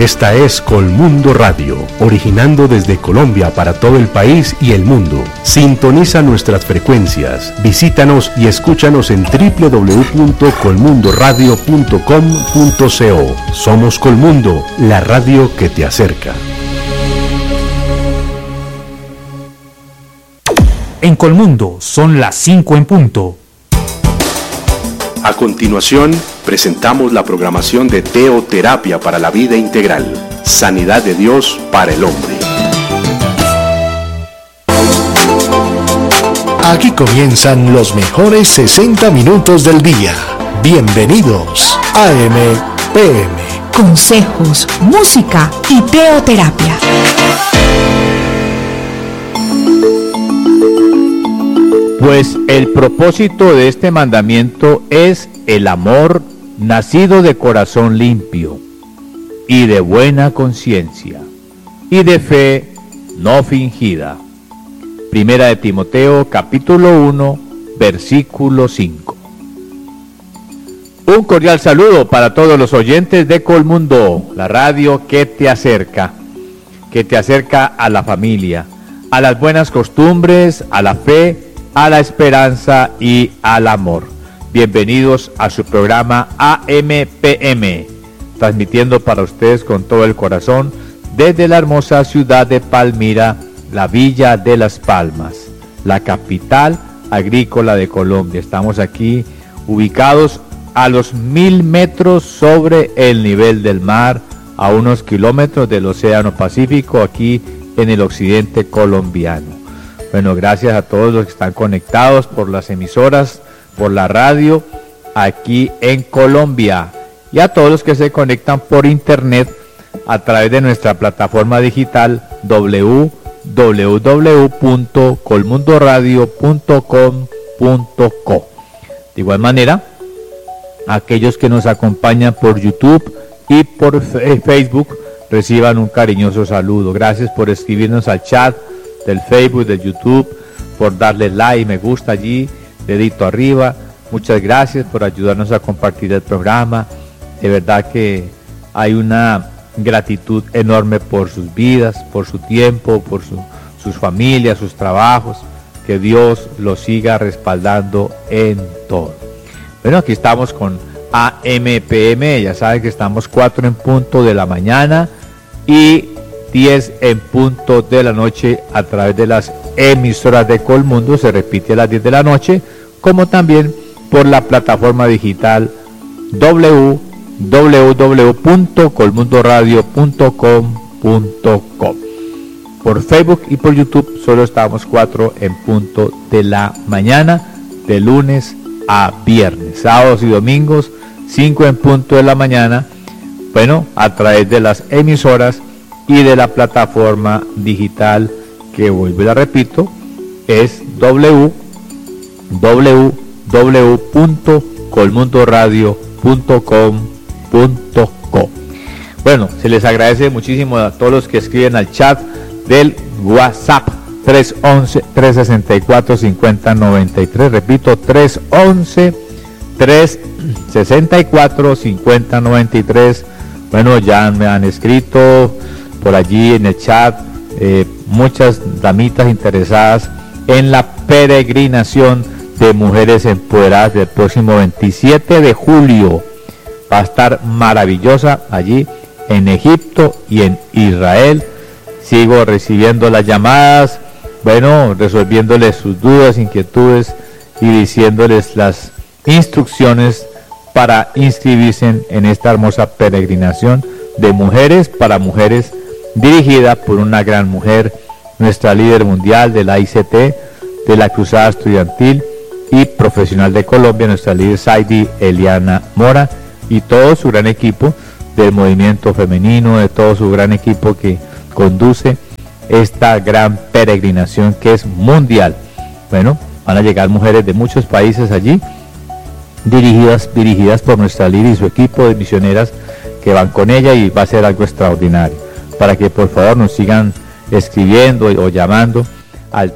Esta es Colmundo Radio, originando desde Colombia para todo el país y el mundo. Sintoniza nuestras frecuencias, visítanos y escúchanos en www.colmundoradio.com.co. Somos Colmundo, la radio que te acerca. En Colmundo son las 5 en punto. A continuación, presentamos la programación de Teoterapia para la Vida Integral, Sanidad de Dios para el Hombre. Aquí comienzan los mejores 60 minutos del día. Bienvenidos a AM/PM. Consejos, música y teoterapia. Pues el propósito de este mandamiento es el amor nacido de corazón limpio y de buena conciencia y de fe no fingida. Primera de Timoteo, capítulo 1, versículo 5. Un cordial saludo para todos los oyentes de Colmundo, la radio que te acerca a la familia, a las buenas costumbres, a la fe, a la esperanza y al amor. Bienvenidos a su programa AM/PM, transmitiendo para ustedes con todo el corazón desde la hermosa ciudad de Palmira, la Villa de las Palmas, la capital agrícola de Colombia. Estamos aquí ubicados a los 1000 metros sobre el nivel del mar, a unos kilómetros del Océano Pacífico, aquí en el occidente colombiano. Bueno, gracias a todos los que están conectados por las emisoras, por la radio, aquí en Colombia, y a todos los que se conectan por internet a través de nuestra plataforma digital www.colmundoradio.com.co. De igual manera, aquellos que nos acompañan por YouTube y por Facebook, reciban un cariñoso saludo. Gracias por escribirnos al chat del Facebook, del YouTube, por darle like, me gusta allí, dedito arriba. Muchas gracias por ayudarnos a compartir el programa. De verdad que hay una gratitud enorme por sus vidas, por su tiempo, por sus familias, sus trabajos. Que Dios los siga respaldando en todo. Bueno, aquí estamos con AM/PM, ya saben que estamos 4 en punto de la mañana y 10 en punto de la noche a través de las emisoras de Colmundo. Se repite a las 10 de la noche, como también por la plataforma digital www.colmundoradio.com.co. Por Facebook y por YouTube solo estamos 4 en punto de la mañana, de lunes a viernes. Sábados y domingos 5 en punto de la mañana, bueno, a través de las emisoras y de la plataforma digital, que vuelvo y la repito, es www.colmundoradio.com.co. Bueno, se les agradece muchísimo a todos los que escriben al chat del WhatsApp 311-364-5093. Repito, 311-364-5093. Bueno, ya me han escrito por allí en el chat muchas damitas interesadas en la peregrinación de mujeres empoderadas del próximo 27 de julio. Va a estar maravillosa allí en Egipto y en Israel. Sigo recibiendo las llamadas, bueno, resolviéndoles sus dudas, inquietudes y diciéndoles las instrucciones para inscribirse en esta hermosa peregrinación de mujeres para mujeres, dirigida por una gran mujer, nuestra líder mundial de la ICT, de la Cruzada Estudiantil y Profesional de Colombia, nuestra líder Saidi Eliana Mora, y todo su gran equipo del movimiento femenino, de todo su gran equipo que conduce esta gran peregrinación que es mundial. Bueno, van a llegar mujeres de muchos países allí, dirigidas por nuestra líder y su equipo de misioneras que van con ella, y va a ser algo extraordinario. Para que por favor nos sigan escribiendo o llamando al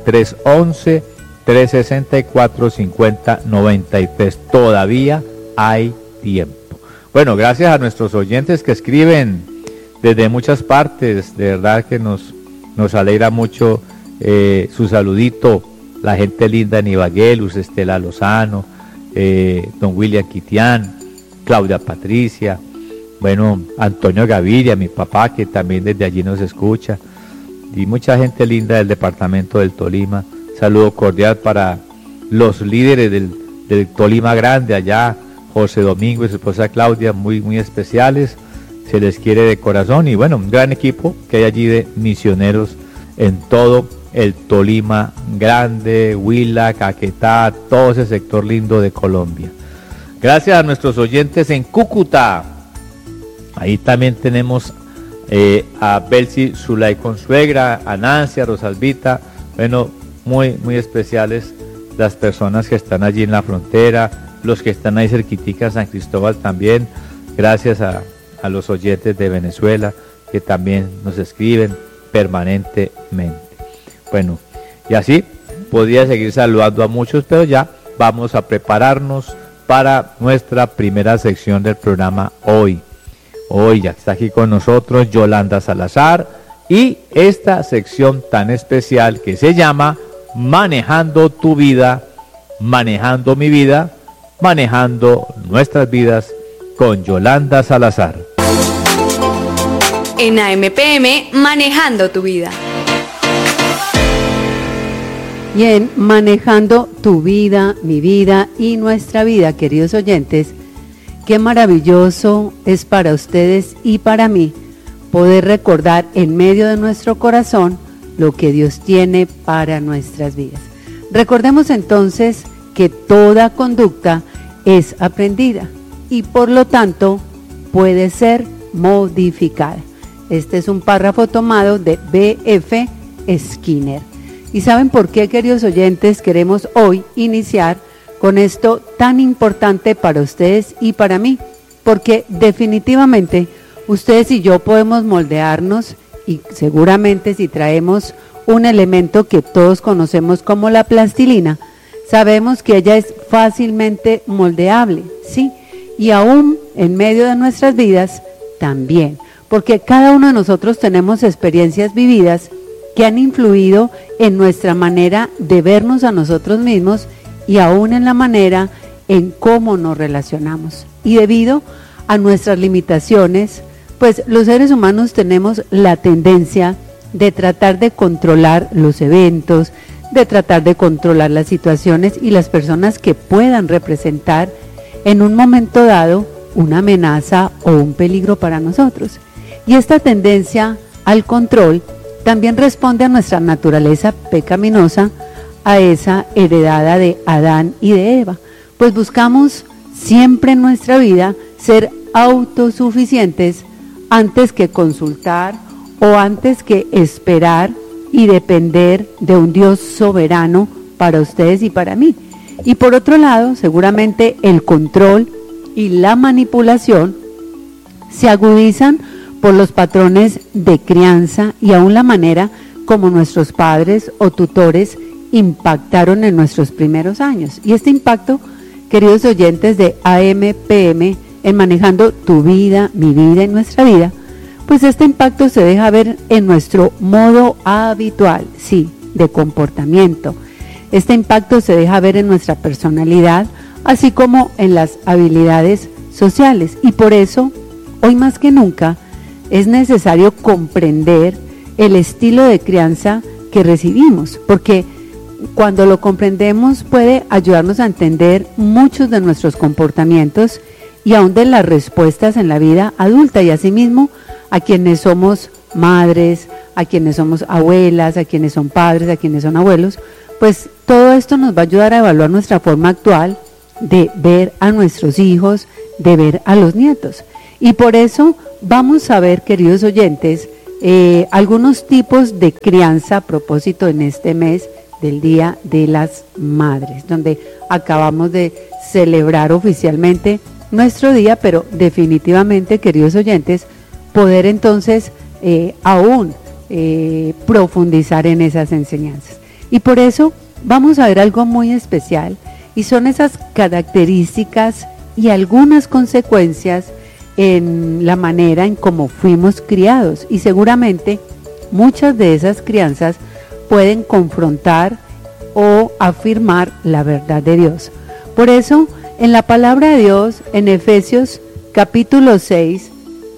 311-364-5093. Todavía hay tiempo. Bueno, gracias a nuestros oyentes que escriben desde muchas partes. De verdad que nos alegra mucho su saludito, la gente linda en Ibagué, Luz Estela Lozano, don William Quitián, Claudia Patricia, bueno, Antonio Gaviria, mi papá, que también desde allí nos escucha, y mucha gente linda del departamento del Tolima. Saludo cordial para los líderes del Tolima Grande allá, José Domingo y su esposa Claudia, muy, muy especiales, se les quiere de corazón, y bueno, un gran equipo que hay allí de misioneros en todo el Tolima Grande, Huila, Caquetá, todo ese sector lindo de Colombia. Gracias a nuestros oyentes en Cúcuta. Ahí también tenemos a Belsi Zulay Consuegra, a Nancy, a Rosalvita, bueno, muy, muy especiales las personas que están allí en la frontera, los que están ahí cerquitica, San Cristóbal también, gracias a los oyentes de Venezuela que también nos escriben permanentemente. Bueno, y así podría seguir saludando a muchos, pero ya vamos a prepararnos para nuestra primera sección del programa hoy. Hoy ya está aquí con nosotros Yolanda Salazar y esta sección tan especial que se llama Manejando tu vida, manejando mi vida, manejando nuestras vidas con Yolanda Salazar. En AMPM, Manejando tu vida. Bien, manejando tu vida, mi vida y nuestra vida, queridos oyentes, qué maravilloso es para ustedes y para mí poder recordar en medio de nuestro corazón lo que Dios tiene para nuestras vidas. Recordemos entonces que toda conducta es aprendida y por lo tanto puede ser modificada. Este es un párrafo tomado de B.F. Skinner. ¿Y saben por qué, queridos oyentes, queremos hoy iniciar con esto tan importante para ustedes y para mí? Porque definitivamente ustedes y yo podemos moldearnos y seguramente si traemos un elemento que todos conocemos como la plastilina, sabemos que ella es fácilmente moldeable, ¿sí? Y aún en medio de nuestras vidas también, porque cada uno de nosotros tenemos experiencias vividas que han influido en nuestra manera de vernos a nosotros mismos y aún en la manera en cómo nos relacionamos. Y debido a nuestras limitaciones, pues los seres humanos tenemos la tendencia de tratar de controlar los eventos, de tratar de controlar las situaciones y las personas que puedan representar en un momento dado una amenaza o un peligro para nosotros. Y esta tendencia al control también responde a nuestra naturaleza pecaminosa, a esa heredada de Adán y de Eva, pues buscamos siempre en nuestra vida ser autosuficientes antes que consultar o antes que esperar y depender de un Dios soberano para ustedes y para mí. Y por otro lado, seguramente el control y la manipulación se agudizan por los patrones de crianza y aún la manera como nuestros padres o tutores impactaron en nuestros primeros años. Y este impacto, queridos oyentes de AMPM, en manejando tu vida, mi vida y nuestra vida, pues este impacto se deja ver en nuestro modo habitual, sí, de comportamiento. Este impacto se deja ver en nuestra personalidad, así como en las habilidades sociales. Y por eso, hoy más que nunca, es necesario comprender el estilo de crianza que recibimos, porque cuando lo comprendemos puede ayudarnos a entender muchos de nuestros comportamientos y aún de las respuestas en la vida adulta y asimismo a quienes somos madres, a quienes somos abuelas, a quienes son padres, a quienes son abuelos, pues todo esto nos va a ayudar a evaluar nuestra forma actual de ver a nuestros hijos, de ver a los nietos. Y por eso vamos a ver, queridos oyentes, algunos tipos de crianza a propósito en este mes del Día de las Madres, donde acabamos de celebrar oficialmente nuestro día, pero definitivamente, queridos oyentes, poder entonces aún profundizar en esas enseñanzas. Y por eso vamos a ver algo muy especial y son esas características y algunas consecuencias en la manera en cómo fuimos criados, y seguramente muchas de esas crianzas pueden confrontar o afirmar la verdad de Dios. Por eso, en la palabra de Dios, en Efesios capítulo 6,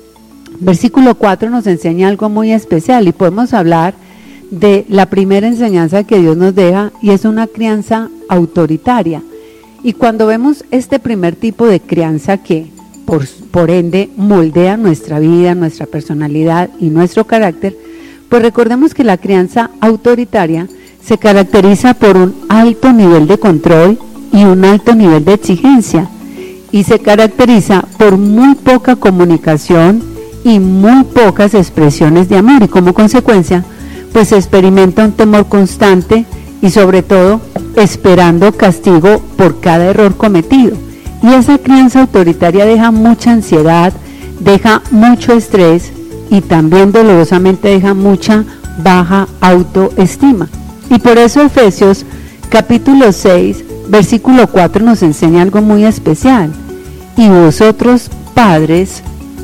versículo 4 nos enseña algo muy especial, y podemos hablar de la primera enseñanza que Dios nos deja, y es una crianza autoritaria. Y cuando vemos este primer tipo de crianza que por ende moldea nuestra vida, nuestra personalidad y nuestro carácter, pues recordemos que la crianza autoritaria se caracteriza por un alto nivel de control y un alto nivel de exigencia, y se caracteriza por muy poca comunicación y muy pocas expresiones de amor, y como consecuencia pues se experimenta un temor constante y sobre todo esperando castigo por cada error cometido. Y esa crianza autoritaria deja mucha ansiedad, deja mucho estrés y también dolorosamente deja mucha baja autoestima. Y por eso Efesios capítulo 6, versículo 4 nos enseña algo muy especial. Y vosotros, padres,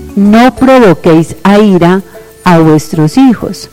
no provoquéis a ira a vuestros hijos,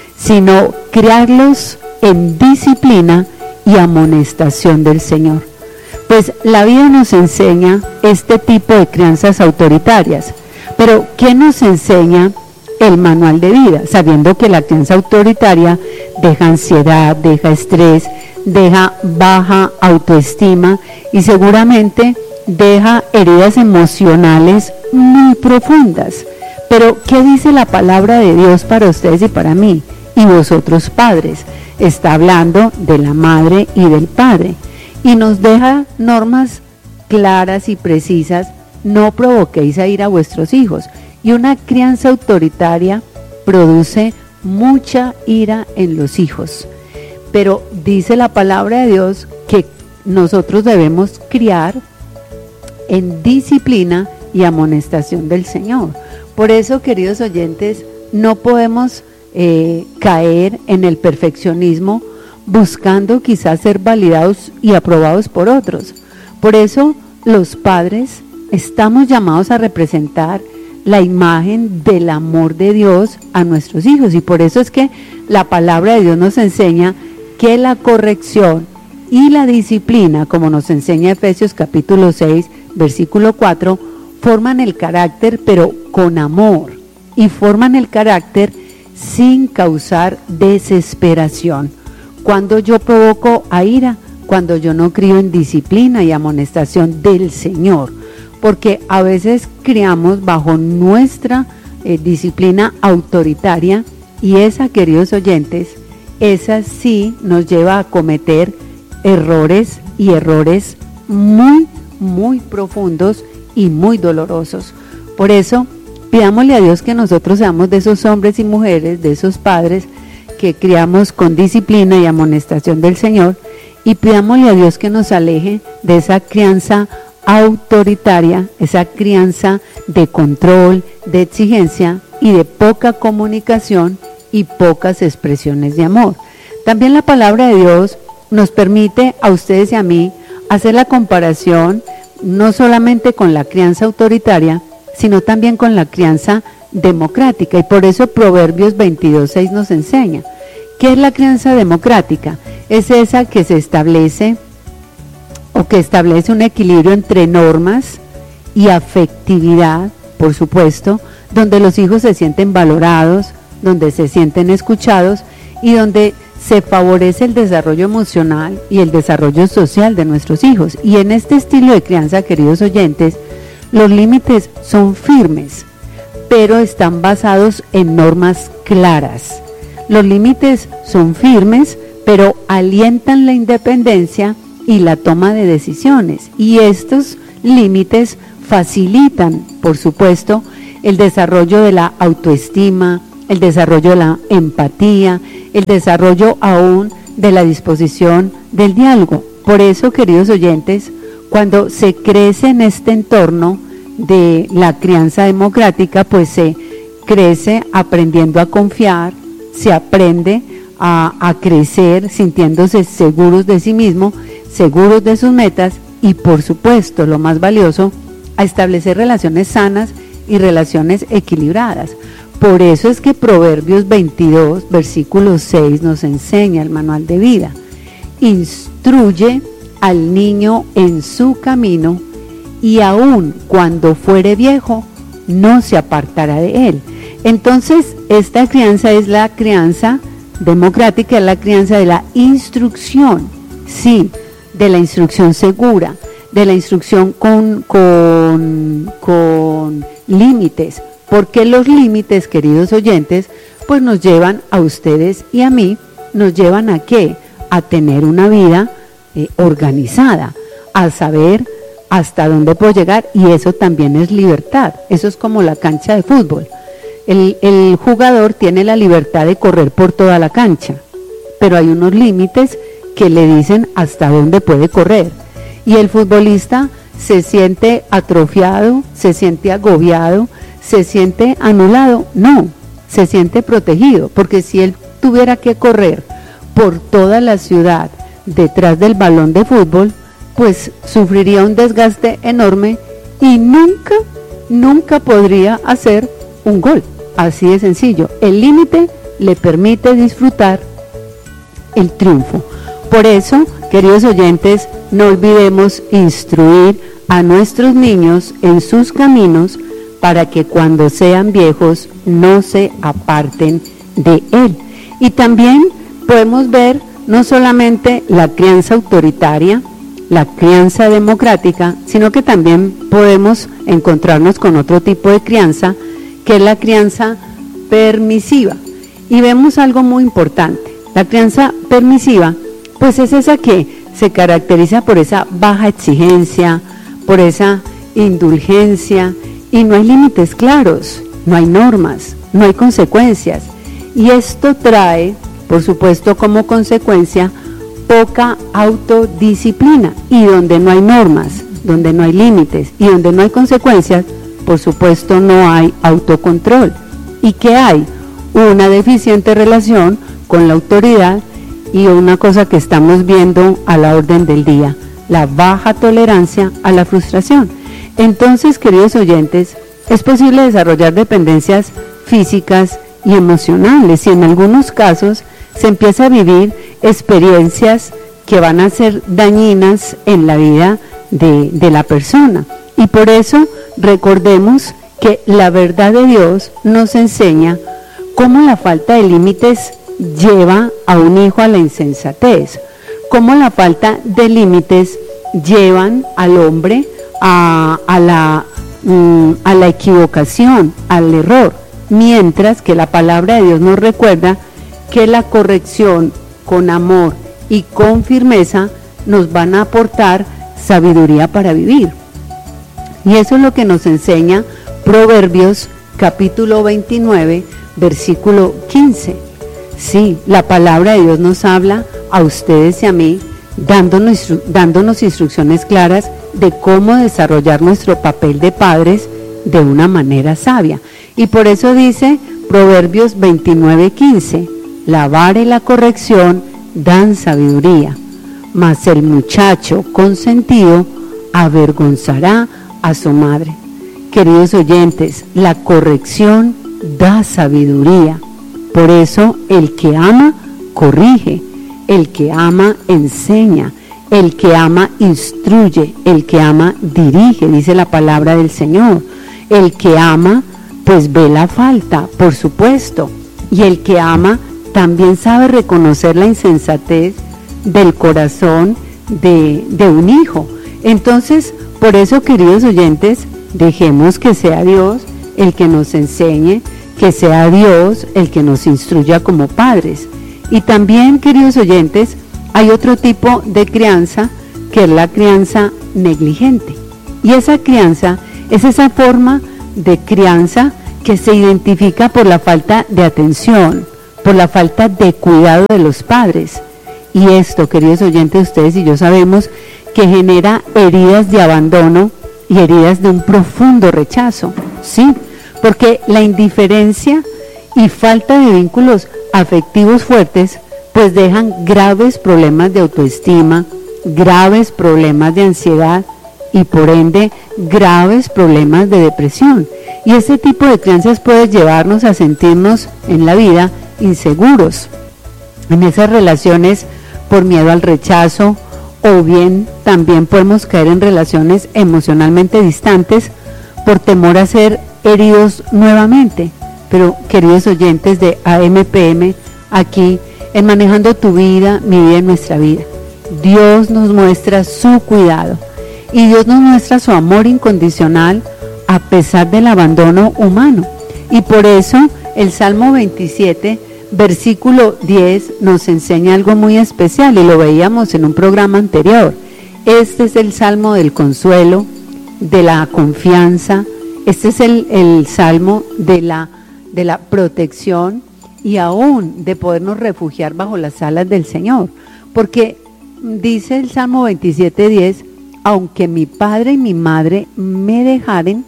sino criarlos en disciplina y amonestación del Señor. Pues la vida nos enseña este tipo de crianzas autoritarias. Pero ¿qué nos enseña el manual de vida? Sabiendo que la crianza autoritaria deja ansiedad, deja estrés, deja baja autoestima y seguramente deja heridas emocionales muy profundas. Pero ¿qué dice la palabra de Dios para ustedes y para mí? Y vosotros, padres, está hablando de la madre y del padre, y nos deja normas claras y precisas. No provoquéis a ira a vuestros hijos. Y una crianza autoritaria produce mucha ira en los hijos. Pero dice la palabra de Dios que nosotros debemos criar en disciplina y amonestación del Señor. Por eso, queridos oyentes, no podemos caer en el perfeccionismo buscando quizás ser validados y aprobados por otros. Por eso los padres estamos llamados a representar la imagen del amor de Dios a nuestros hijos, y por eso es que la palabra de Dios nos enseña que la corrección y la disciplina, como nos enseña Efesios capítulo 6, versículo 4, forman el carácter pero con amor, y forman el carácter sin causar desesperación. Cuando yo provoco a ira, cuando yo no crío en disciplina y amonestación del Señor, porque a veces criamos bajo nuestra disciplina autoritaria, y esa, queridos oyentes, esa sí nos lleva a cometer errores, y errores muy, muy profundos y muy dolorosos. Por eso, pidámosle a Dios que nosotros seamos de esos hombres y mujeres, de esos padres que criamos con disciplina y amonestación del Señor, y pidámosle a Dios que nos aleje de esa crianza autoritaria, esa crianza de control, de exigencia y de poca comunicación y pocas expresiones de amor. También la palabra de Dios nos permite a ustedes y a mí hacer la comparación no solamente con la crianza autoritaria, sino también con la crianza democrática, y por eso Proverbios 22:6 nos enseña. ¿Qué es la crianza democrática? Es esa que se establece o que establece un equilibrio entre normas y afectividad, por supuesto, donde los hijos se sienten valorados, donde se sienten escuchados y donde se favorece el desarrollo emocional y el desarrollo social de nuestros hijos. Y en este estilo de crianza, queridos oyentes, los límites son firmes, pero están basados en normas claras. Los límites son firmes, pero alientan la independencia y la toma de decisiones. Y estos límites facilitan, por supuesto, el desarrollo de la autoestima, el desarrollo de la empatía, el desarrollo aún de la disposición del diálogo. Por eso, queridos oyentes, cuando se crece en este entorno de la crianza democrática, pues se crece aprendiendo a confiar, se aprende a crecer sintiéndose seguros de sí mismo, seguros de sus metas y, por supuesto, lo más valioso, a establecer relaciones sanas y relaciones equilibradas. Por eso es que Proverbios 22, versículo 6 nos enseña el manual de vida. Instruye al niño en su camino y aun cuando fuere viejo no se apartará de él. Entonces, esta crianza es la crianza democrática, es la crianza de la instrucción, sí, de la instrucción segura, de la instrucción con límites, porque los límites, queridos oyentes, pues nos llevan a ustedes y a mí, nos llevan a ¿qué? A tener una vida organizada, a saber hasta dónde puedo llegar, y eso también es libertad. Eso es como la cancha de fútbol. El jugador tiene la libertad de correr por toda la cancha, pero hay unos límites que le dicen hasta dónde puede correr. Y el futbolista se siente atrofiado, se siente agobiado, se siente anulado. No, se siente protegido, porque si él tuviera que correr por toda la ciudad detrás del balón de fútbol, pues sufriría un desgaste enorme y nunca podría hacer un gol. Así de sencillo. El límite le permite disfrutar el triunfo. Por eso, queridos oyentes, no olvidemos instruir a nuestros niños en sus caminos para que cuando sean viejos no se aparten de él. Y también podemos ver no solamente la crianza autoritaria, la crianza democrática, sino que también podemos encontrarnos con otro tipo de crianza, que es la crianza permisiva. Y vemos algo muy importante. La crianza permisiva, pues es esa que se caracteriza por esa baja exigencia, por esa indulgencia, y no hay límites claros, no hay normas, no hay consecuencias. Y esto trae, por supuesto, como consecuencia, poca autodisciplina. Y donde no hay normas, donde no hay límites y donde no hay consecuencias, por supuesto no hay autocontrol. ¿Y qué hay? Una deficiente relación con la autoridad y una cosa que estamos viendo a la orden del día, la baja tolerancia a la frustración. Entonces, queridos oyentes, es posible desarrollar dependencias físicas y emocionales, y en algunos casos se empieza a vivir experiencias que van a ser dañinas en la vida de la persona. Y por eso recordemos que la verdad de Dios nos enseña cómo la falta de límites lleva a un hijo a la insensatez, cómo la falta de límites llevan al hombre a la equivocación, al error, mientras que la palabra de Dios nos recuerda que la corrección con amor y con firmeza nos van a aportar sabiduría para vivir. Y eso es lo que nos enseña Proverbios capítulo 29, versículo 15. Sí, la palabra de Dios nos habla a ustedes y a mí, dándonos instrucciones claras de cómo desarrollar nuestro papel de padres de una manera sabia. Y por eso dice Proverbios 29, 15, la vara y la corrección dan sabiduría, mas el muchacho consentido avergonzará a su madre. Queridos oyentes, la corrección da sabiduría. Por eso el que ama corrige, el que ama enseña, el que ama instruye, el que ama dirige, dice la palabra del Señor. El que ama pues ve la falta, por supuesto, y el que ama también sabe reconocer la insensatez del corazón de un hijo. Entonces, por eso, queridos oyentes, dejemos que sea Dios el que nos enseñe, que sea Dios el que nos instruya como padres. Y también, queridos oyentes, hay otro tipo de crianza que es la crianza negligente. Y esa crianza es esa forma de crianza que se identifica por la falta de atención, por la falta de cuidado de los padres. Y esto, queridos oyentes, ustedes y yo sabemos que genera heridas de abandono y heridas de un profundo rechazo, ¿sí? Porque la indiferencia y falta de vínculos afectivos fuertes pues dejan graves problemas de autoestima, graves problemas de ansiedad y por ende graves problemas de depresión. Y ese tipo de crianzas puede llevarnos a sentirnos en la vida inseguros, en esas relaciones por miedo al rechazo, o bien también podemos caer en relaciones emocionalmente distantes por temor a ser heridos nuevamente. Pero queridos oyentes de AMPM, aquí en Manejando tu vida, mi vida y nuestra vida, Dios nos muestra su cuidado y Dios nos muestra su amor incondicional a pesar del abandono humano. Y por eso el Salmo 27, versículo 10, nos enseña algo muy especial y lo veíamos en un programa anterior. Este es el Salmo del consuelo, de la confianza, este es el Salmo de la protección y aún de podernos refugiar bajo las alas del Señor. Porque dice el Salmo 27:10, aunque mi padre y mi madre me dejaran,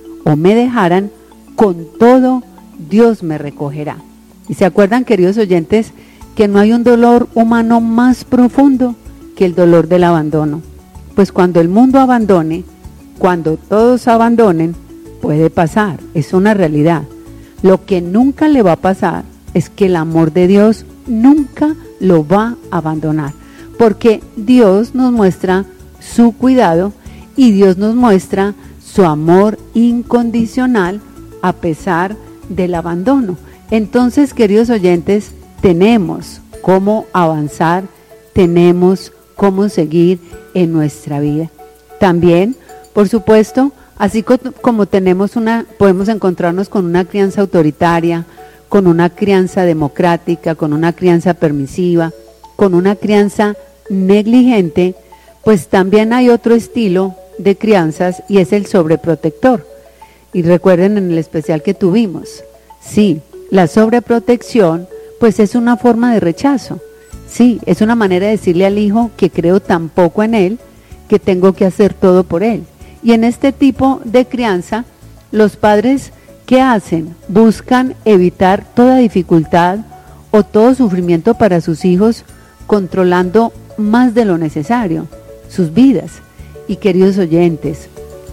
con todo Dios me recogerá. Y se acuerdan, queridos oyentes, que no hay un dolor humano más profundo que el dolor del abandono. Pues cuando el mundo abandone, cuando todos abandonen, puede pasar, es una realidad. Lo que nunca le va a pasar es que el amor de Dios nunca lo va a abandonar, porque Dios nos muestra su cuidado y Dios nos muestra su amor incondicional a pesar del abandono. Entonces, queridos oyentes, tenemos cómo avanzar, tenemos cómo seguir en nuestra vida. También, por supuesto, así como podemos encontrarnos con una crianza autoritaria, con una crianza democrática, con una crianza permisiva, con una crianza negligente, pues también hay otro estilo de crianzas y es el sobreprotector. Y recuerden en el especial que tuvimos, sí, la sobreprotección pues es una forma de rechazo, sí, es una manera de decirle al hijo que creo tan poco en él, que tengo que hacer todo por él. Y en este tipo de crianza, los padres, ¿qué hacen? Buscan evitar toda dificultad o todo sufrimiento para sus hijos, controlando más de lo necesario sus vidas. Y queridos oyentes,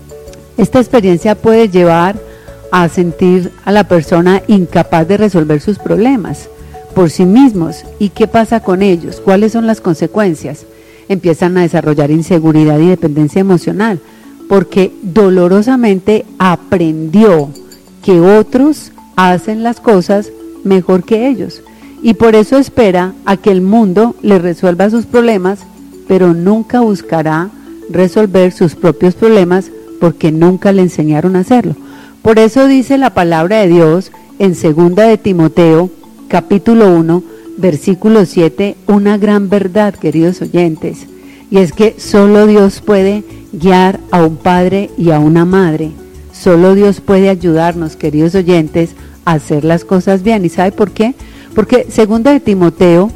esta experiencia puede llevar a sentir a la persona incapaz de resolver sus problemas por sí mismos. ¿Y qué pasa con ellos? ¿Cuáles son las consecuencias? Empiezan a desarrollar inseguridad y dependencia emocional, porque dolorosamente aprendió que otros hacen las cosas mejor que ellos. Y por eso espera a que el mundo le resuelva sus problemas, pero nunca buscará resolver sus propios problemas porque nunca le enseñaron a hacerlo. Por eso dice la palabra de Dios en 2 de Timoteo, capítulo 1, versículo 7, una gran verdad, queridos oyentes, y es que solo Dios puede guiar a un padre y a una madre. Solo Dios puede ayudarnos, queridos oyentes, a hacer las cosas bien. ¿Y sabe por qué? Porque 2 de Timoteo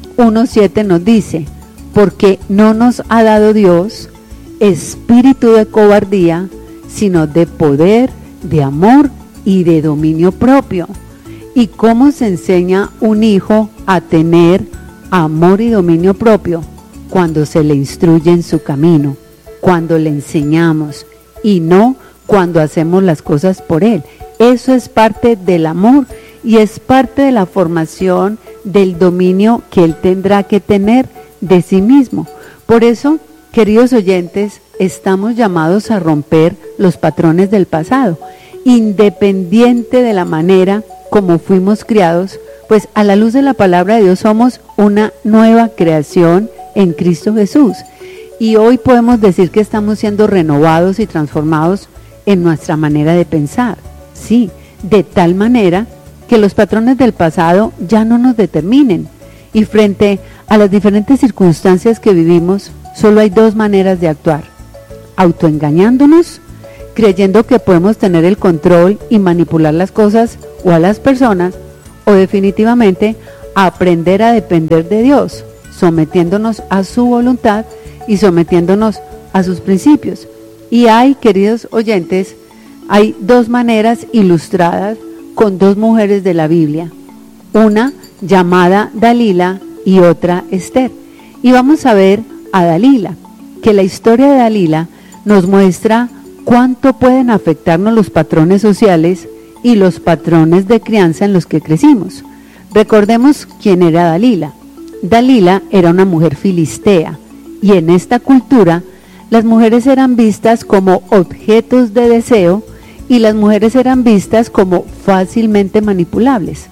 1:7 nos dice, porque no nos ha dado Dios espíritu de cobardía, sino de poder, de amor y de dominio propio. ¿Y cómo se enseña un hijo a tener amor y dominio propio? Cuando se le instruye en su camino, cuando le enseñamos y no cuando hacemos las cosas por él. Eso es parte del amor y es parte de la formación del dominio que él tendrá que tener de sí mismo. Por eso, queridos oyentes, estamos llamados a romper los patrones del pasado, independiente de la manera como fuimos criados, pues a la luz de la palabra de Dios somos una nueva creación en Cristo Jesús. Y hoy podemos decir que estamos siendo renovados y transformados en nuestra manera de pensar. Sí, de tal manera que los patrones del pasado ya no nos determinen. Y frente a las diferentes circunstancias que vivimos, solo hay dos maneras de actuar: autoengañándonos, creyendo que podemos tener el control y manipular las cosas o a las personas, o definitivamente aprender a depender de Dios, sometiéndonos a su voluntad y sometiéndonos a sus principios. Y hay, queridos oyentes, hay dos maneras ilustradas con dos mujeres de la Biblia, una llamada Dalila y otra Esther. Y vamos a ver a Dalila, que la historia de Dalila nos muestra cuánto pueden afectarnos los patrones sociales y los patrones de crianza en los que crecimos. Recordemos quién era Dalila. Dalila era una mujer filistea, y en esta cultura las mujeres eran vistas como objetos de deseo y las mujeres eran vistas como fácilmente manipulables.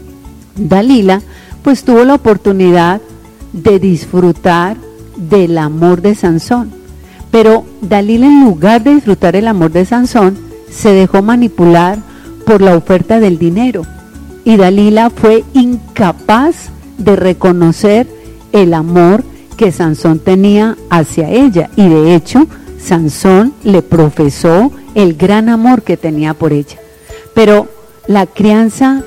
Dalila pues tuvo la oportunidad de disfrutar del amor de Sansón, pero Dalila, en lugar de disfrutar el amor de Sansón, se dejó manipular por la oferta del dinero, y Dalila fue incapaz de reconocer el amor que Sansón tenía hacia ella, y de hecho Sansón le profesó el gran amor que tenía por ella. Pero la crianza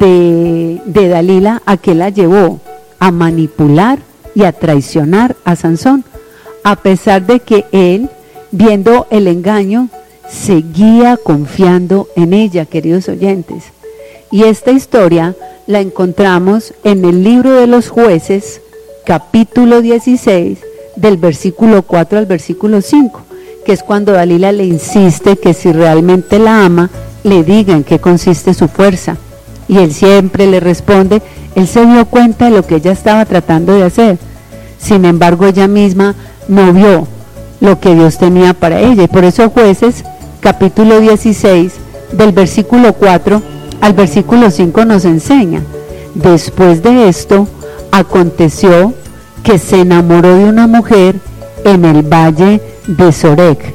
de Dalila, ¿a qué la llevó? A manipular y a traicionar a Sansón, a pesar de que él, viendo el engaño, seguía confiando en ella, queridos oyentes. Y esta historia la encontramos en el libro de los Jueces, capítulo 16, del versículo 4 al versículo 5, que es cuando Dalila le insiste que si realmente la ama, le diga en qué consiste su fuerza. Y él siempre le responde, él se dio cuenta de lo que ella estaba tratando de hacer. Sin embargo, ella misma no vio lo que Dios tenía para ella. Y por eso Jueces, capítulo 16, del versículo 4 al versículo 5 nos enseña: después de esto, aconteció que se enamoró de una mujer en el valle de Sorek,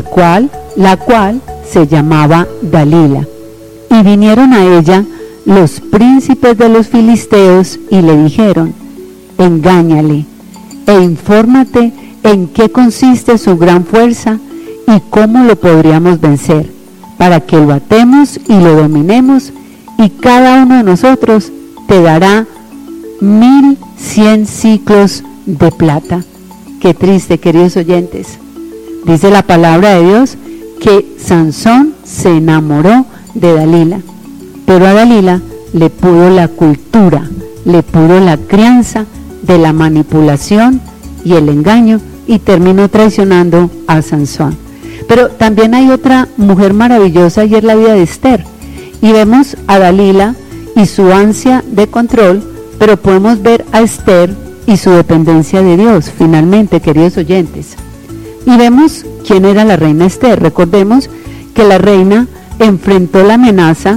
la cual se llamaba Dalila. Y vinieron a ella los príncipes de los filisteos y le dijeron: engáñale e infórmate en qué consiste su gran fuerza y cómo lo podríamos vencer, para que lo atemos y lo dominemos, y cada uno de nosotros te dará 1,100 siclos de plata. Qué triste, queridos oyentes. Dice la palabra de Dios que Sansón se enamoró de Dalila, pero a Dalila le pudo la cultura, le pudo la crianza de la manipulación y el engaño, y terminó traicionando a Sansón. Pero también hay otra mujer maravillosa, y es la vida de Esther, y vemos a Dalila y su ansia de control, pero podemos ver a Esther y su dependencia de Dios, finalmente, queridos oyentes. Y vemos quién era la reina Esther. Recordemos que la reina enfrentó la amenaza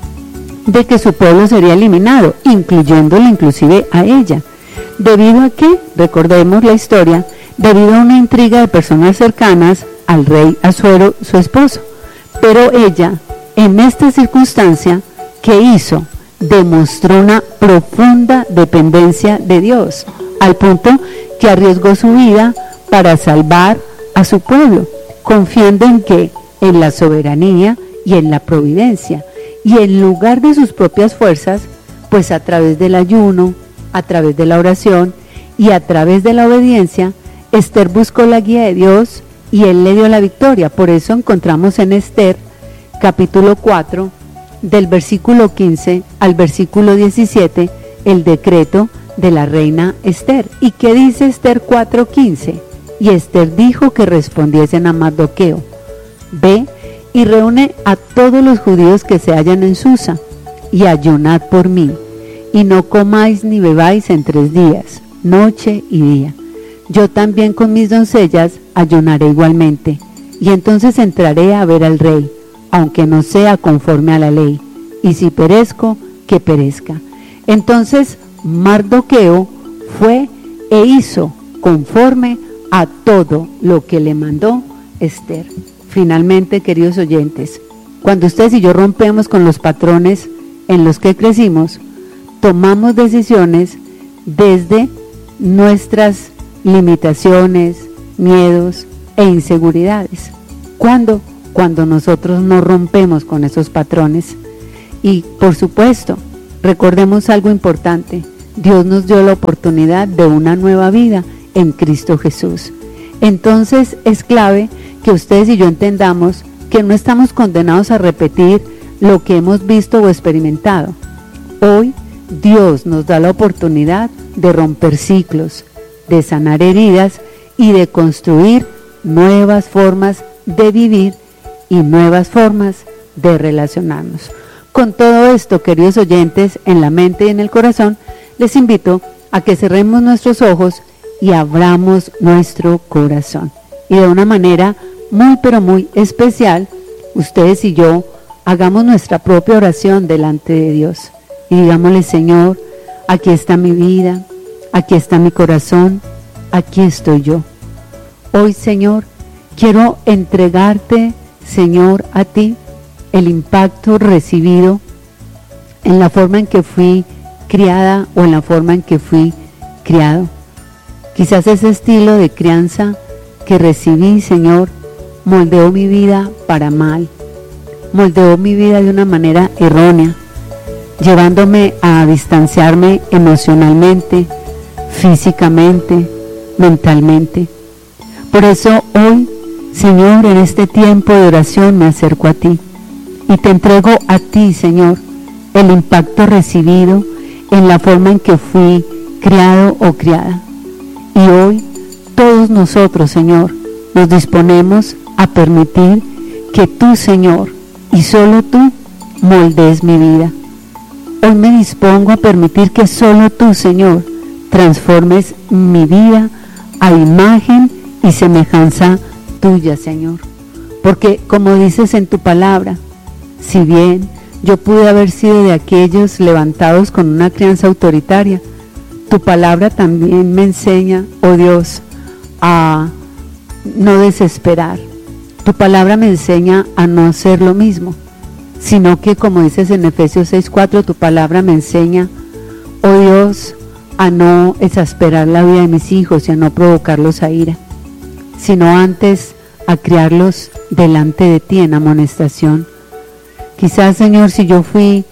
de que su pueblo sería eliminado, incluyéndola inclusive a ella. ¿Debido a qué? Recordemos la historia. Debido a una intriga de personas cercanas al rey Asuero, su esposo. Pero ella, en esta circunstancia, ¿qué hizo? Demostró una profunda dependencia de Dios, al punto que arriesgó su vida para salvar a su pueblo, confiando en que, en la soberanía y en la providencia, y en lugar de sus propias fuerzas, pues a través del ayuno, a través de la oración y a través de la obediencia, Esther buscó la guía de Dios y Él le dio la victoria. Por eso encontramos en Esther, capítulo 4, del versículo 15 al versículo 17, el decreto de la reina Esther. ¿Y qué dice Esther 4:15? Y Esther dijo que respondiesen a Mardoqueo: ve y reúne a todos los judíos que se hallan en Susa, y ayunad por mí, y no comáis ni bebáis en 3 días, noche y día. Yo también con mis doncellas ayunaré igualmente, y entonces entraré a ver al rey, aunque no sea conforme a la ley, y si perezco, que perezca. Entonces Mardoqueo fue e hizo conforme a todo lo que le mandó Esther. Finalmente, queridos oyentes, cuando ustedes y yo rompemos con los patrones en los que crecimos, tomamos decisiones desde nuestras limitaciones, miedos e inseguridades. ¿Cuándo? Cuando nosotros no rompemos con esos patrones. Y por supuesto, recordemos algo importante: Dios nos dio la oportunidad de una nueva vida en Cristo Jesús. Entonces es clave que ustedes y yo entendamos que no estamos condenados a repetir lo que hemos visto o experimentado. Hoy Dios nos da la oportunidad de romper ciclos, de sanar heridas y de construir nuevas formas de vivir y nuevas formas de relacionarnos. Con todo esto, queridos oyentes, en la mente y en el corazón, les invito a que cerremos nuestros ojos y abramos nuestro corazón. Y de una manera muy pero muy especial, ustedes y yo hagamos nuestra propia oración delante de Dios. Y digámosle: Señor, aquí está mi vida, aquí está mi corazón, aquí estoy yo. Hoy, Señor, quiero entregarte, Señor, a ti el impacto recibido en la forma en que fui criada o en la forma en que fui criado. Quizás ese estilo de crianza que recibí, Señor, moldeó mi vida para mal, moldeó mi vida de una manera errónea, llevándome a distanciarme emocionalmente, físicamente, mentalmente. Por eso hoy, Señor, en este tiempo de oración me acerco a ti y te entrego a ti, Señor, el impacto recibido en la forma en que fui criado o criada. Y hoy todos nosotros, Señor, nos disponemos a permitir que tú, Señor, y solo tú, moldees mi vida. Hoy me dispongo a permitir que solo tú, Señor, transformes mi vida a imagen y semejanza tuya, Señor. Porque como dices en tu palabra, si bien yo pude haber sido de aquellos levantados con una crianza autoritaria, tu palabra también me enseña, oh Dios, a no desesperar. Tu palabra me enseña a no hacer lo mismo, sino que, como dices en Efesios 6:4, tu palabra me enseña, oh Dios, a no exasperar la vida de mis hijos y a no provocarlos a ira, sino antes a criarlos delante de ti en amonestación. Quizás, Señor, si yo fui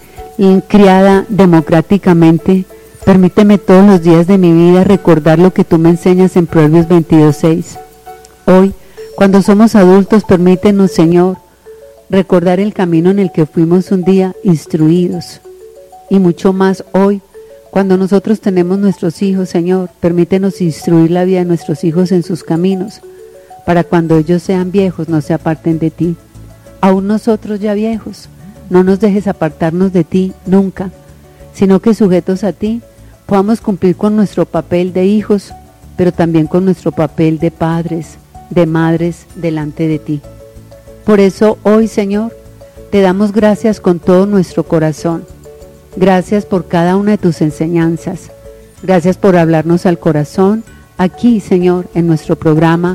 criada democráticamente, permíteme todos los días de mi vida recordar lo que tú me enseñas en Proverbios 22:6. Hoy, cuando somos adultos, permítenos, Señor, recordar el camino en el que fuimos un día instruidos. Y mucho más hoy, cuando nosotros tenemos nuestros hijos, Señor, permítenos instruir la vida de nuestros hijos en sus caminos, para cuando ellos sean viejos no se aparten de ti. Aún nosotros ya viejos, no nos dejes apartarnos de ti nunca, sino que sujetos a ti podamos cumplir con nuestro papel de hijos, pero también con nuestro papel de padres, de madres delante de ti. Por eso hoy, Señor, te damos gracias con todo nuestro corazón. Gracias por cada una de tus enseñanzas. Gracias por hablarnos al corazón aquí, Señor, en nuestro programa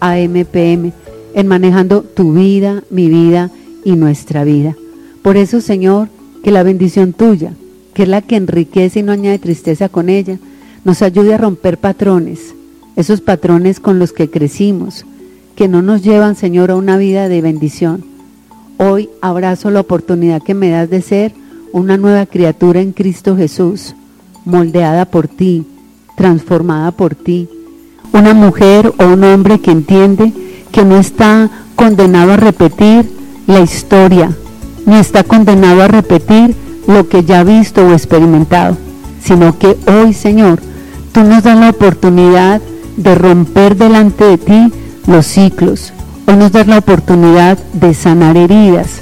AMPM, en Manejando tu vida, mi vida y nuestra vida. Por eso, Señor, que la bendición tuya, que es la que enriquece y no añade tristeza con ella, nos ayude a romper patrones, esos patrones con los que crecimos, que no nos llevan, Señor, a una vida de bendición. Hoy abrazo la oportunidad que me das de ser una nueva criatura en Cristo Jesús, moldeada por ti, transformada por ti. Una mujer o un hombre que entiende que no está condenado a repetir la historia, ni está condenado a repetir lo que ya ha visto o experimentado, sino que hoy, Señor, tú nos das la oportunidad de romper delante de ti los ciclos. Hoy nos das la oportunidad de sanar heridas.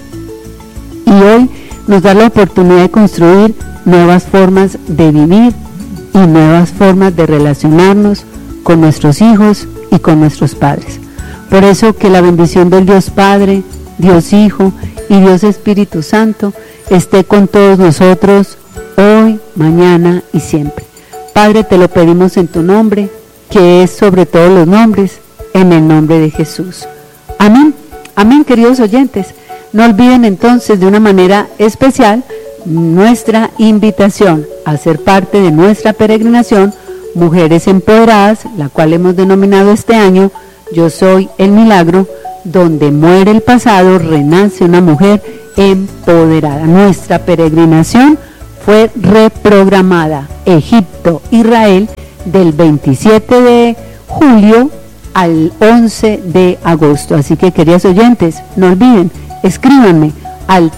Y hoy nos da la oportunidad de construir nuevas formas de vivir y nuevas formas de relacionarnos con nuestros hijos y con nuestros padres. Por eso que la bendición del Dios Padre, Dios Hijo y Dios Espíritu Santo esté con todos nosotros hoy, mañana y siempre. Padre, te lo pedimos en tu nombre, que es sobre todos los nombres, en el nombre de Jesús. Amén. Amén, queridos oyentes. No olviden entonces de una manera especial nuestra invitación a ser parte de nuestra peregrinación Mujeres Empoderadas, la cual hemos denominado este año Yo Soy el Milagro, donde muere el pasado, renace una mujer empoderada. Nuestra peregrinación fue reprogramada, Egipto, Israel, del 27 de julio al 11 de agosto. Así que, queridos oyentes, no olviden, escríbanme al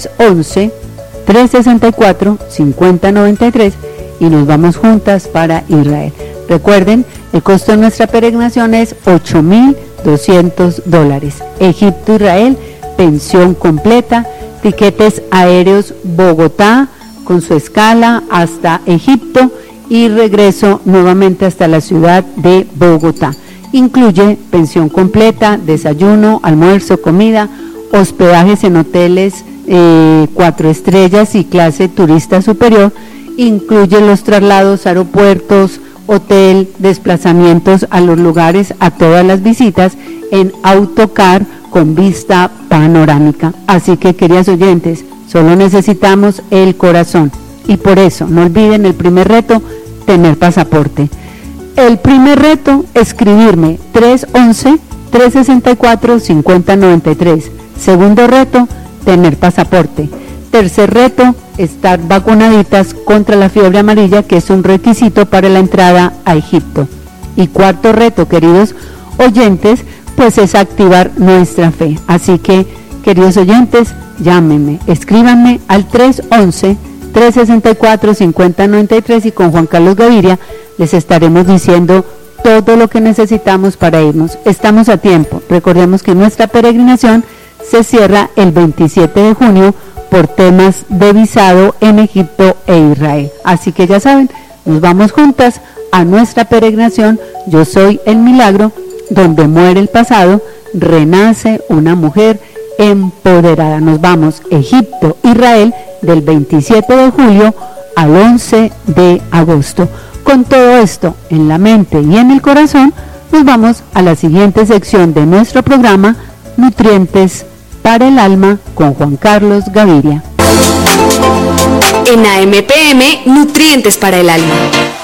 311-364-5093 y nos vamos juntas para Israel. Recuerden, el costo de nuestra peregrinación es $8,000 $200. Egipto-Israel, pensión completa, tiquetes aéreos Bogotá con su escala hasta Egipto y regreso nuevamente hasta la ciudad de Bogotá. Incluye pensión completa, desayuno, almuerzo, comida, hospedajes en hoteles 4 estrellas y clase turista superior. Incluye los traslados, aeropuertos, hotel, desplazamientos a los lugares, a todas las visitas en autocar con vista panorámica. Así que, queridos oyentes, solo necesitamos el corazón. Y por eso, no olviden el primer reto, tener pasaporte. El primer reto, escribirme 311-364-5093. Segundo reto, tener pasaporte. Tercer reto, estar vacunaditas contra la fiebre amarilla, que es un requisito para la entrada a Egipto. Y cuarto reto, queridos oyentes, pues es activar nuestra fe. Así que, queridos oyentes, llámenme, escríbanme al 311-364-5093 y con Juan Carlos Gaviria les estaremos diciendo todo lo que necesitamos para irnos. Estamos a tiempo. Recordemos que nuestra peregrinación se cierra el 27 de junio por temas de visado en Egipto e Israel. Así que ya saben, nos vamos juntas a nuestra peregrinación Yo Soy el Milagro, donde muere el pasado, renace una mujer empoderada. Nos vamos Egipto, Israel, del 27 de julio al 11 de agosto. Con todo esto en la mente y en el corazón, nos vamos a la siguiente sección de nuestro programa, Nutrientes para el Alma, con Juan Carlos Gaviria. En AMPM, Nutrientes para el Alma.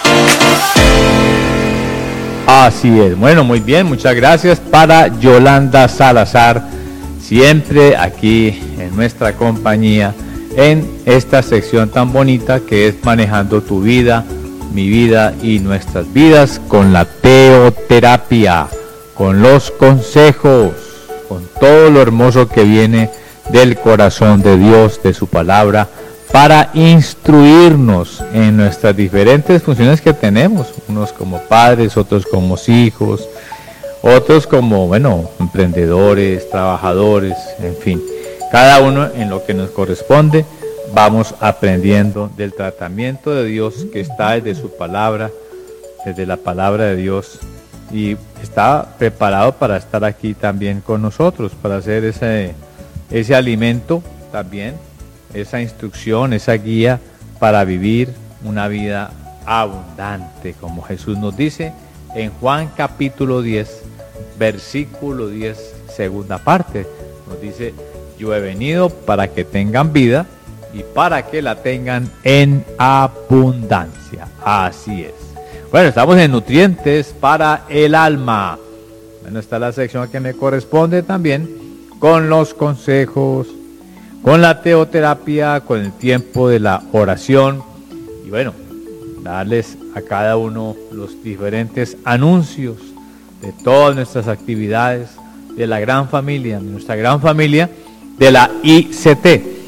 Así es. Bueno, muy bien, muchas gracias para Yolanda Salazar, siempre aquí en nuestra compañía, en esta sección tan bonita que es Manejando tu vida, mi vida y nuestras vidas, con la teoterapia, con los consejos, con todo lo hermoso que viene del corazón de Dios, de su palabra, para instruirnos en nuestras diferentes funciones que tenemos, unos como padres, otros como hijos, otros como, emprendedores, trabajadores, en fin, cada uno en lo que nos corresponde. Vamos aprendiendo del tratamiento de Dios que está desde su palabra, desde la palabra de Dios, y está preparado para estar aquí también con nosotros, para hacer ese alimento también, esa instrucción, esa guía para vivir una vida abundante, como Jesús nos dice en Juan capítulo 10, versículo 10, segunda parte. Nos dice: yo he venido para que tengan vida y para que la tengan en abundancia. Así es. Bueno, estamos en Nutrientes para el Alma. Bueno, está la sección que me corresponde también, con los consejos, con la teoterapia, con el tiempo de la oración. Y bueno, darles a cada uno los diferentes anuncios de todas nuestras actividades, de la gran familia, de nuestra gran familia, de la ICT,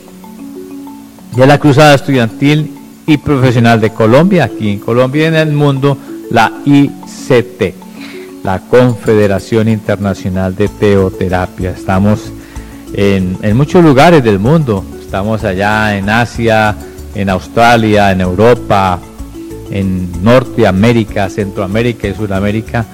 de la Cruzada Estudiantil y Profesional de Colombia, aquí en Colombia y en el mundo, la ICT, la Confederación Internacional de Teoterapia. Estamos en muchos lugares del mundo, estamos allá en Asia, en Australia, en Europa, en Norteamérica, Centroamérica y Sudamérica,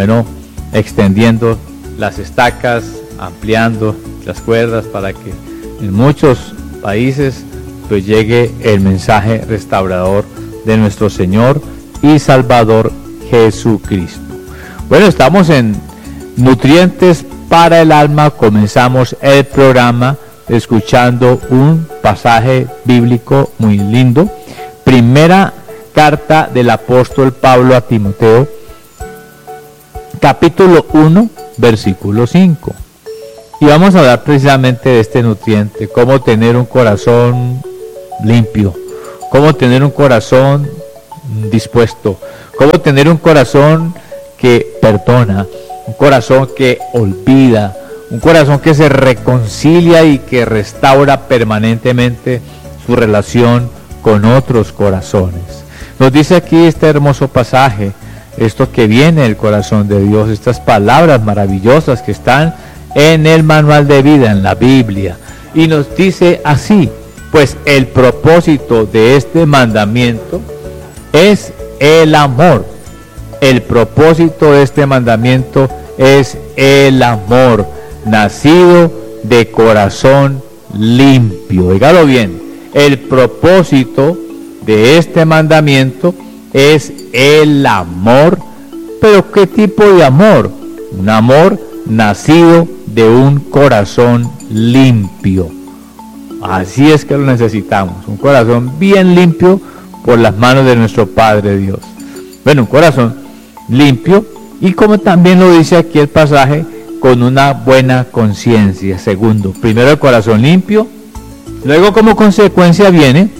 extendiendo las estacas, ampliando las cuerdas para que en muchos países pues llegue el mensaje restaurador de nuestro Señor y Salvador Jesucristo. Bueno, estamos en Nutrientes para el Alma. Comenzamos el programa escuchando un pasaje bíblico muy lindo. Primera carta del apóstol Pablo a Timoteo, capítulo 1, versículo 5. Y vamos a hablar precisamente de este nutriente, cómo tener un corazón limpio, cómo tener un corazón dispuesto, cómo tener un corazón que perdona, un corazón que olvida, un corazón que se reconcilia y que restaura permanentemente su relación con otros corazones. Nos dice aquí este hermoso pasaje esto que viene del corazón de Dios, estas palabras maravillosas que están en el manual de vida, en la Biblia. Y nos dice así: pues el propósito de este mandamiento es el amor. El propósito de este mandamiento es el amor, nacido de corazón limpio. Oígalo bien, el propósito de este mandamiento es el amor. ¿Pero qué tipo de amor? Un amor nacido de un corazón limpio. Así es que lo necesitamos, un corazón bien limpio por las manos de nuestro Padre Dios. Bueno, un corazón limpio, y como también lo dice aquí el pasaje, con una buena conciencia. Segundo, primero el corazón limpio, luego como consecuencia viene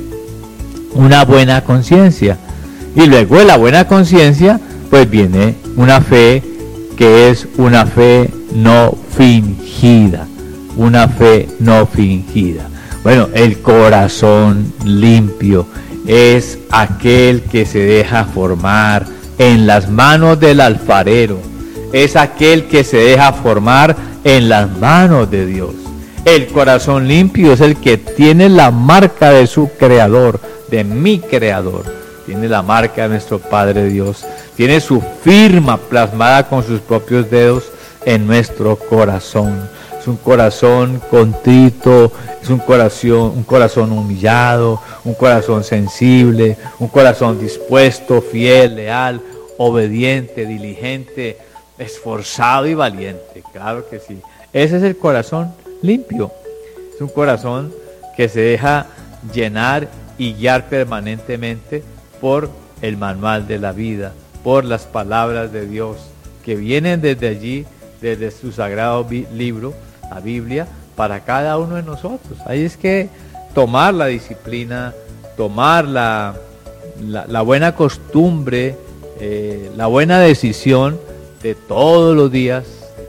una buena conciencia, y luego de la buena conciencia pues viene una fe que es una fe no fingida, una fe no fingida. Bueno, el corazón limpio es aquel que se deja formar en las manos del alfarero, es aquel que se deja formar en las manos de Dios. El corazón limpio es el que tiene la marca de su creador, de mi creador, tiene la marca de nuestro Padre Dios, tiene su firma plasmada con sus propios dedos en nuestro corazón. Es un corazón contrito, es un corazón humillado, un corazón sensible, un corazón dispuesto, fiel, leal, obediente, diligente, esforzado y valiente. Claro que sí. Ese es el corazón limpio. Es un corazón que se deja llenar y guiar permanentemente por el manual de la vida, por las palabras de Dios que vienen desde allí, desde su sagrado libro, la Biblia, para cada uno de nosotros. Ahí es que tomar la disciplina, tomar la buena costumbre, la buena decisión de todos los días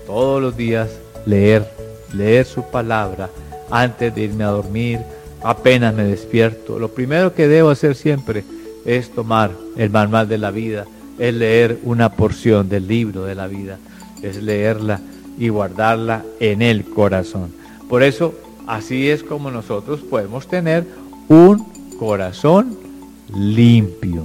leer su palabra antes de irme a dormir, apenas me despierto. Lo primero que debo hacer siempre es tomar el manual de la vida, es leer una porción del libro de la vida, es leerla y guardarla en el corazón. Por eso, así es como nosotros podemos tener un corazón limpio.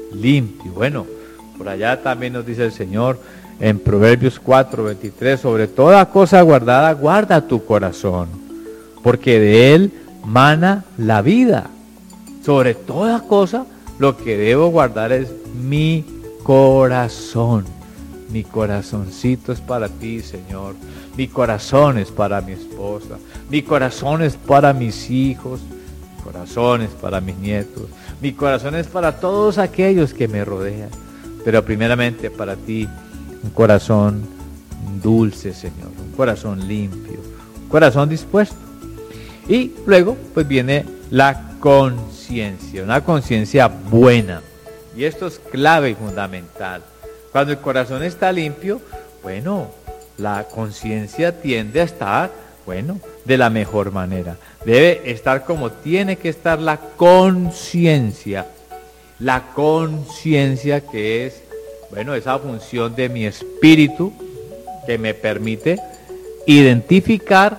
Bueno, por allá también nos dice el Señor en Proverbios 4:23, sobre toda cosa guardada, guarda tu corazón, porque de él mana la vida. Sobre toda cosa, lo que debo guardar es mi corazón. Mi corazoncito es para ti, Señor. Mi corazón es para mi esposa. Mi corazón es para mis hijos. Mi corazón es para mis nietos. Mi corazón es para todos aquellos que me rodean. Pero primeramente para ti, un corazón dulce, Señor. Un corazón limpio. Un corazón dispuesto. Y luego, pues viene la conciencia. Una conciencia buena. Y esto es clave y fundamental. Cuando el corazón está limpio, bueno, la conciencia tiende a estar, bueno, de la mejor manera. Debe estar como tiene que estar la conciencia. La conciencia que es, bueno, esa función de mi espíritu que me permite identificar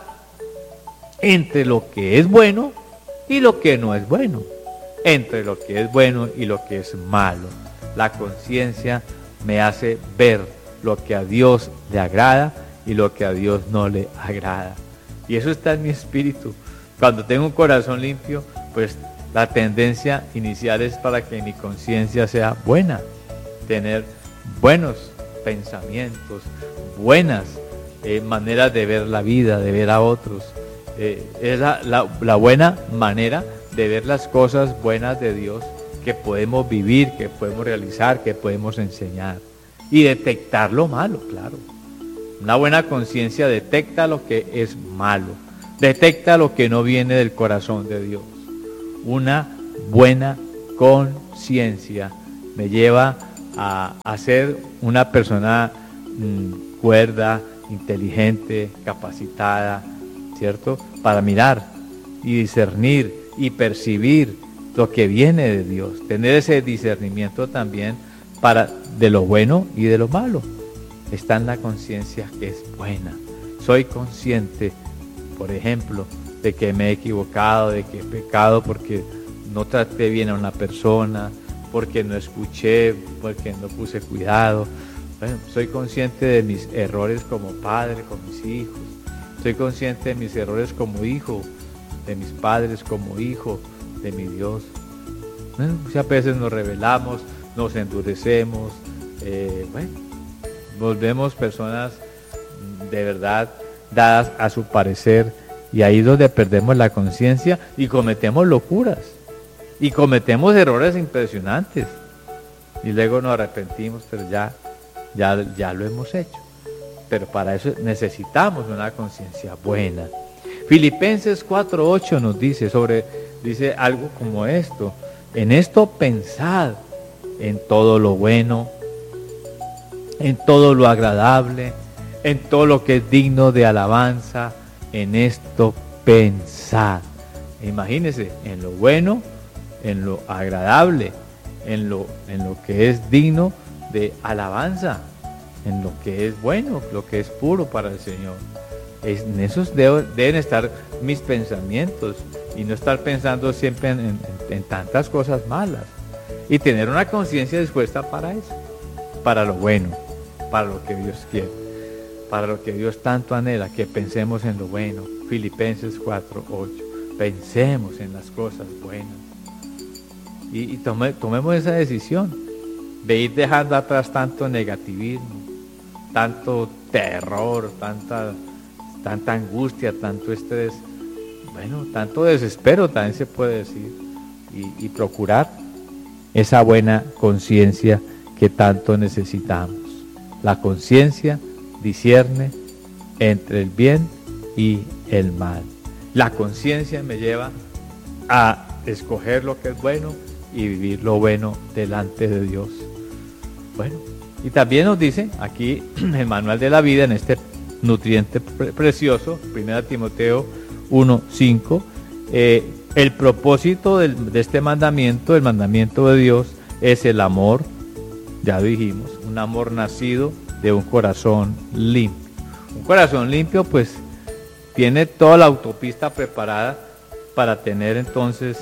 entre lo que es bueno y lo que no es bueno. Entre lo que es bueno y lo que es malo. La conciencia me hace ver lo que a Dios le agrada y lo que a Dios no le agrada. Y eso está en mi espíritu. Cuando tengo un corazón limpio, pues la tendencia inicial es para que mi conciencia sea buena. Tener buenos pensamientos, buenas maneras de ver la vida, de ver a otros. Es la buena manera de ver las cosas buenas de Dios que podemos vivir, que podemos realizar, que podemos enseñar. Y detectar lo malo, claro. Una buena conciencia detecta lo que es malo, detecta lo que no viene del corazón de Dios. Una buena conciencia me lleva a ser una persona cuerda, inteligente, capacitada, ¿cierto? Para mirar y discernir y percibir lo que viene de Dios. Tener ese discernimiento también de lo bueno y de lo malo. Está en la conciencia que es buena. Soy consciente, por ejemplo, de que me he equivocado, de que he pecado porque no traté bien a una persona, porque no escuché, porque no puse cuidado. Bueno, soy consciente de mis errores como padre con mis hijos. Soy consciente de mis errores como hijo, de mis padres como hijo, de mi Dios. Bueno, muchas veces nos rebelamos, nos endurecemos, volvemos personas de verdad dadas a su parecer, y ahí es donde perdemos la conciencia y cometemos locuras y cometemos errores impresionantes y luego nos arrepentimos, pero ya lo hemos hecho. Pero para eso necesitamos una conciencia buena. Filipenses 4:8 nos dice algo como esto: en esto pensad, en todo lo bueno, en todo lo agradable, en todo lo que es digno de alabanza, en esto pensad. Imagínense, en lo bueno, en lo agradable, en lo que es digno de alabanza, en lo que es bueno, lo que es puro para el Señor. En esos deben estar mis pensamientos y no estar pensando siempre en tantas cosas malas, y tener una conciencia dispuesta para eso, para lo bueno, para lo que Dios quiere, para lo que Dios tanto anhela, que pensemos en lo bueno. Filipenses 4:8, pensemos en las cosas buenas y tomemos esa decisión de ir dejando atrás tanto negativismo, tanto terror, tanta angustia, tanto estrés, tanto desespero también se puede decir, y procurar esa buena conciencia que tanto necesitamos. La conciencia discierne entre el bien y el mal. La conciencia me lleva a escoger lo que es bueno y vivir lo bueno delante de Dios. Y también nos dice aquí el manual de la vida, en este nutriente precioso, 1 Timoteo 1:5, el propósito de este mandamiento, el mandamiento de Dios, es el amor, ya dijimos, un amor nacido de un corazón limpio. Un corazón limpio pues tiene toda la autopista preparada para tener entonces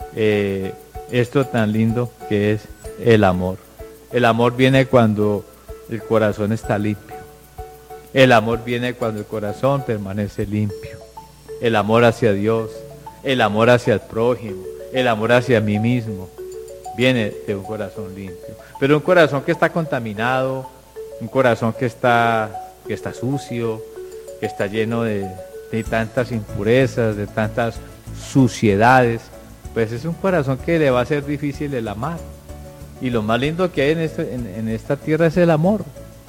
esto tan lindo que es el amor. El amor viene cuando el corazón está limpio. El amor viene cuando el corazón permanece limpio. El amor hacia Dios, el amor hacia el prójimo, el amor hacia mí mismo, viene de un corazón limpio. Pero un corazón que está contaminado, un corazón que está sucio, que está lleno de tantas impurezas, de tantas suciedades, pues es un corazón que le va a ser difícil el amar. Y lo más lindo que hay en esta tierra es el amor.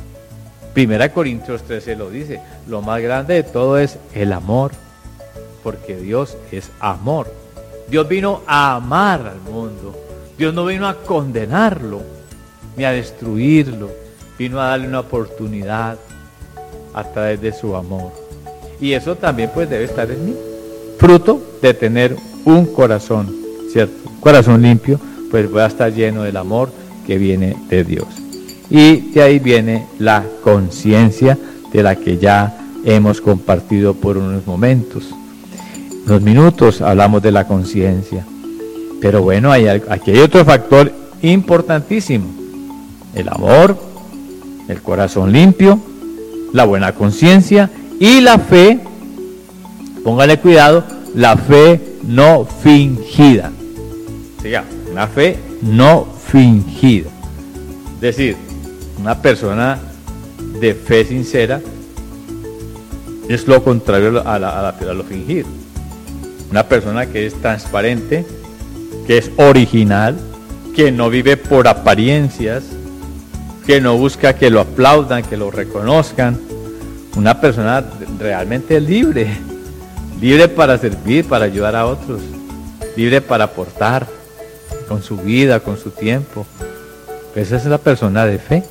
1 Corintios 13 lo dice: lo más grande de todo es el amor, porque Dios es amor. Dios vino a amar al mundo. Dios no vino a condenarlo ni a destruirlo, vino a darle una oportunidad a través de su amor. Y eso también pues debe estar en mí, fruto de tener un corazón, ¿cierto? Un corazón limpio, pues voy a estar lleno del amor que viene de Dios. Y de ahí viene la conciencia, de la que ya hemos compartido por unos momentos. Unos minutos hablamos de la conciencia. Pero bueno, aquí hay otro factor importantísimo: el amor, el corazón limpio, la buena conciencia y la fe. Póngale cuidado, la fe no fingida. Siga, una fe no fingida. Es decir, una persona de fe sincera es lo contrario a lo fingido. Una persona que es transparente, que es original, que no vive por apariencias, que no busca que lo aplaudan, que lo reconozcan. Una persona realmente libre para servir, para ayudar a otros, libre para aportar con su vida, con su tiempo. Esa es la persona de fe.